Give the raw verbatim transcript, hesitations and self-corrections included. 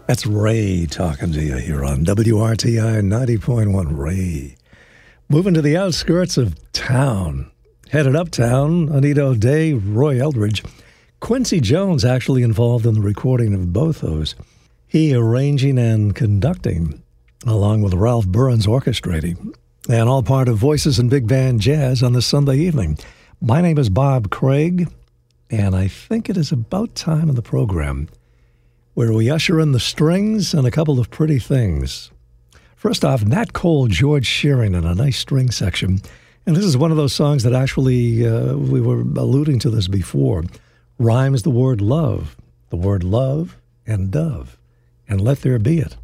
That's Ray talking to you here on W R T I ninety point one. Ray. Moving to the outskirts of town. Headed uptown, Anita O'Day, Roy Eldridge. Quincy Jones actually involved in the recording of both those. He arranging and conducting, along with Ralph Burns orchestrating. And all part of Voices in Big Band Jazz on this Sunday evening. My name is Bob Craig, and I think it is about time in the program where we usher in the strings and a couple of pretty things. First off, Nat Cole, George Shearing in a nice string section. And this is one of those songs that actually, uh, we were alluding to this before, rhymes the word love, the word love and dove, and let there be it.